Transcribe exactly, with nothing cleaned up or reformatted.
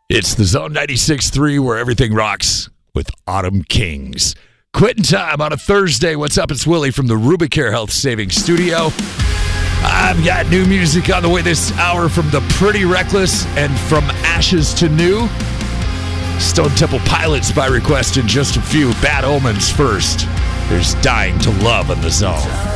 It's the Zone ninety-six point three where everything rocks with Autumn Kings. Quitting time on a Thursday. What's up? It's Willie from the Rubicare Health Savings Studio. I've got new music on the way this hour from The Pretty Reckless and From Ashes to New. Stone Temple Pilots by request in just a few. Bad Omens first. There's Dying to Love in the Zone.